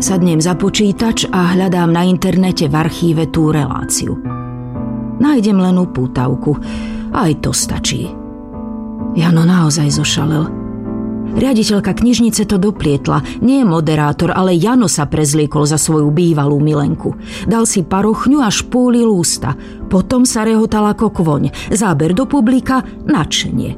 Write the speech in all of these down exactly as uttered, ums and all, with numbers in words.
Sadnem za počítač a hľadám na internete v archíve tú reláciu. Nájdem len upútavku. Aj to stačí. Jano naozaj zošalel. Riaditeľka knižnice to doplietla. Nie moderátor, ale Jano sa prezliekol za svoju bývalú milenku. Dal si parochňu a špúlil ústa. Potom sa rehotal ako kvoň. Záber do publika, nadšenie.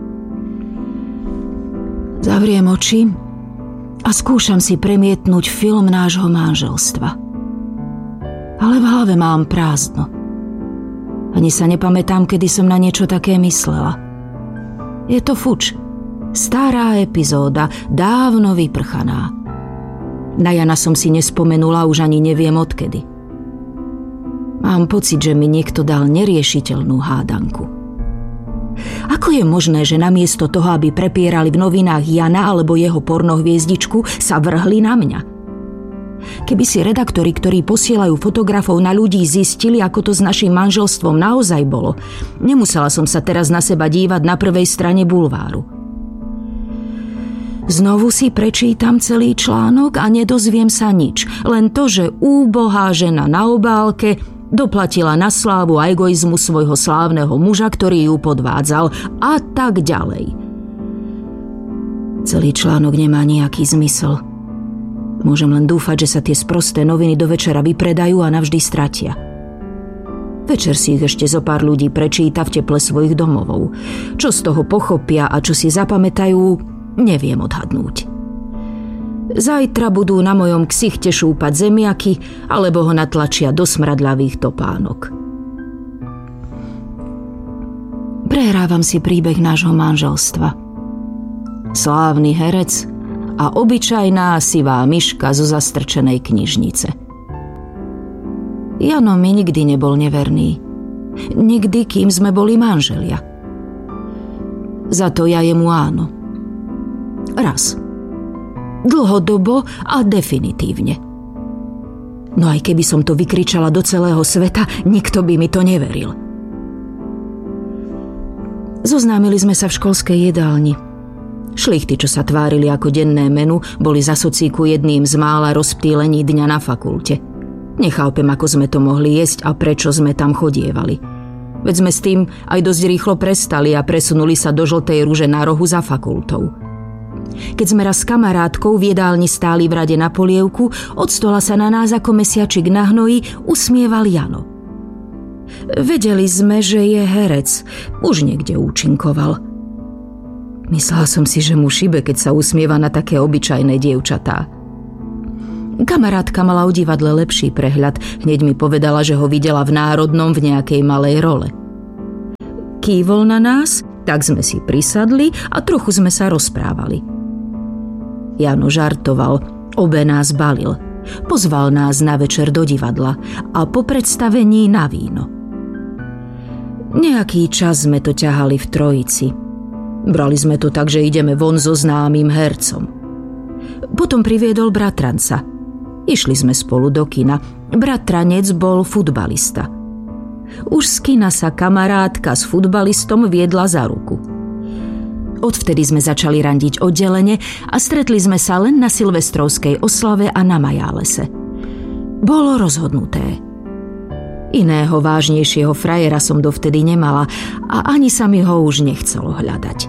Zavriem oči a skúšam si premietnúť film nášho manželstva. Ale v hlave mám prázdno. Ani sa nepamätám, kedy som na niečo také myslela. Je to fuč. Stará epizóda, dávno vyprchaná. Na Jana som si nespomenula, už ani neviem odkedy. Mám pocit, že mi niekto dal neriešiteľnú hádanku. Ako je možné, že namiesto toho, aby prepierali v novinách Jana alebo jeho pornohviezdičku, sa vrhli na mňa? Keby si redaktori, ktorí posielajú fotografov na ľudí, zistili, ako to s našim manželstvom naozaj bolo, nemusela som sa teraz na seba dívať na prvej strane bulváru. Znovu si prečítam celý článok a nedozviem sa nič. Len to, že úbohá žena na obálke doplatila na slávu a egoizmu svojho slávneho muža, ktorý ju podvádzal a tak ďalej. Celý článok nemá nejaký zmysel. Môžem len dúfať, že sa tie sprosté noviny do večera vypredajú a navždy stratia. Večer si ich ešte zo pár ľudí prečíta v teple svojich domovov. Čo z toho pochopia a čo si zapamätajú, neviem odhadnúť. Zajtra budú na mojom ksichte šúpať zemiaky alebo ho natlačia do smradlavých topánok. Prehrávam si príbeh nášho manželstva. Slávny herec a obyčajná sivá myška zo zastrčenej knižnice. Jano mi nikdy nebol neverný. Nikdy, kým sme boli manželia. Za to ja jemu áno. Raz. Dlhodobo a definitívne. No aj keby som to vykričala do celého sveta, nikto by mi to neveril. Zoznámili sme sa v školskej jedálni. Šlichty, čo sa tvárili ako denné menu, boli za socíku jedným z mála rozptýlení dňa na fakulte. Nechápem, ako sme to mohli jesť a prečo sme tam chodievali. Veď sme s tým aj dosť rýchlo prestali a presunuli sa do žltej ruže na rohu za fakultou. Keď sme raz s kamarátkou v jedálni stáli v rade na polievku, od stola sa na nás ako mesiačik na hnoji usmieval Jano. Vedeli sme, že je herec. Už niekde účinkoval. Myslela som si, že mu šibe, keď sa usmieva na také obyčajné dievčatá. Kamarátka mala o divadle lepší prehľad. Hneď mi povedala, že ho videla v Národnom v nejakej malej role. Kývol na nás, tak sme si prisadli a trochu sme sa rozprávali. Jano žartoval, obe nás balil. Pozval nás na večer do divadla a po predstavení na víno. Nejaký čas sme to ťahali v trojici. Brali sme to tak, že ideme von so známym hercom. Potom priviedol bratranca. Išli sme spolu do kina. Bratranec bol futbalista. Už z kina sa kamarátka s futbalistom viedla za ruku. Odvtedy sme začali randiť oddelene a stretli sme sa len na silvestrovskej oslave a na Majálese. Bolo rozhodnuté. Iného vážnejšieho frajera som dovtedy nemala a ani sa mi ho už nechcelo hľadať.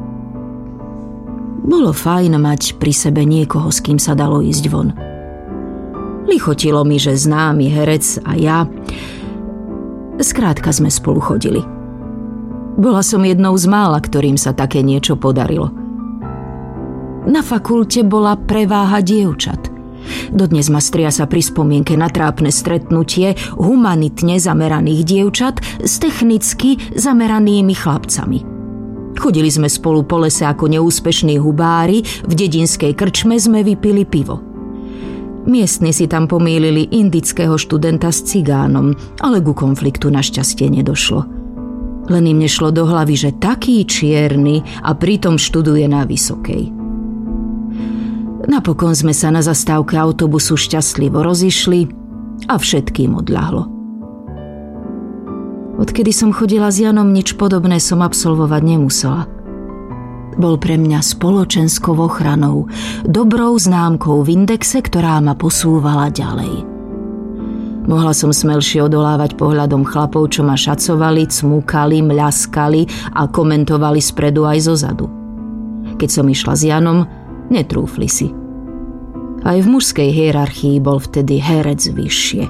Bolo fajn mať pri sebe niekoho, s kým sa dalo ísť von. Lichotilo mi, že známy herec a ja... Skrátka sme spolu chodili. Bola som jednou z mála, ktorým sa také niečo podarilo. Na fakulte bola preváha dievčat. Dodnes ma striasa pri spomienke na trápne stretnutie humanitne zameraných dievčat s technicky zameranými chlapcami. Chodili sme spolu po lese ako neúspešní hubári, v dedinskej krčme sme vypili pivo. Miestni si tam pomýlili indického študenta s cigánom, ale ku konfliktu našťastie nedošlo. Len im nešlo do hlavy, že taký čierny a pritom študuje na vysokej. Napokon sme sa na zastávke autobusu šťastlivo rozišli a všetkým odľahlo. Odkedy som chodila s Janom, nič podobné som absolvovať nemusela. Bol pre mňa spoločenskou ochranou, dobrou známkou v indexe, ktorá ma posúvala ďalej. Mohla som smelšie odolávať pohľadom chlapov, čo ma šacovali, cmúkali, mľaskali a komentovali spredu aj zozadu. Keď som išla s Janom, netrúfli si. Aj v mužskej hierarchii bol vtedy herec vyššie.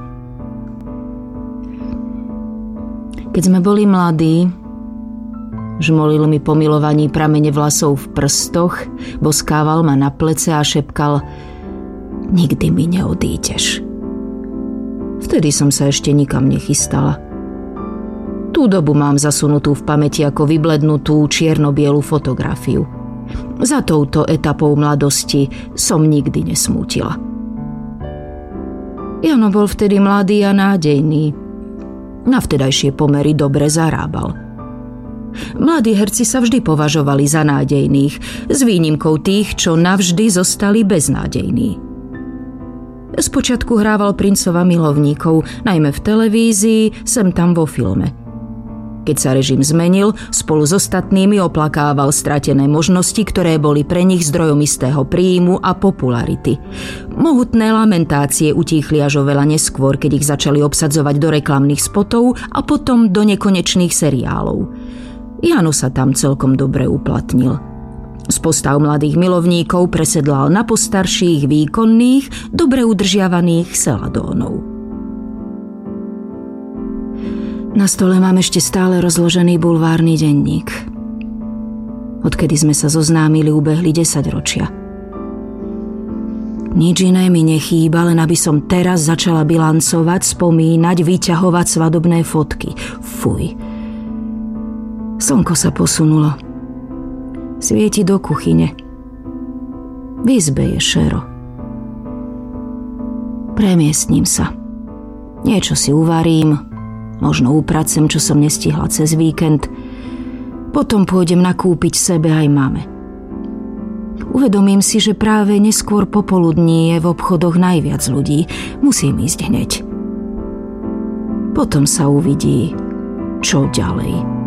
Keď sme boli mladí, žmolil mi po milovaní pramene vlasov v prstoch, boskával ma na plece a šepkal: nikdy mi neodídeš. Vtedy som sa ešte nikam nechystala. Tú dobu mám zasunutú v pamäti ako vyblednutú čierno-bielu fotografiu. Za touto etapou mladosti som nikdy nesmútila. Jano bol vtedy mladý a nádejný. Na vtedajšie pomery dobre zarábal. Mladí herci sa vždy považovali za nádejných, s výnimkou tých, čo navždy zostali beznádejní. Spočiatku hrával princova milovníkov, najmä v televízii, sem tam vo filme. Keď sa režim zmenil, spolu s ostatnými oplakával stratené možnosti, ktoré boli pre nich zdrojom istého príjmu a popularity. Mohutné lamentácie utíchli až oveľa neskôr, keď ich začali obsadzovať do reklamných spotov a potom do nekonečných seriálov. Jano sa tam celkom dobre uplatnil. Z postav mladých milovníkov presedlal na postarších, výkonných, dobre udržiavaných seladónov. Na stole mám ešte stále rozložený bulvárny denník. Odkedy sme sa zoznámili, ubehli desaťročia. Nič iné mi nechýba, len aby som teraz začala bilancovať, spomínať, vyťahovať svadobné fotky. Fuj. Slnko sa posunulo. Svieti do kuchyne. V izbe je šero. Premiestním sa. Niečo si uvarím, možno upracem, čo som nestihla cez víkend. Potom pôjdem nakúpiť sebe aj mame. Uvedomím si, že práve neskôr popoludní je v obchodoch najviac ľudí. Musím ísť hneď. Potom sa uvidí, čo ďalej.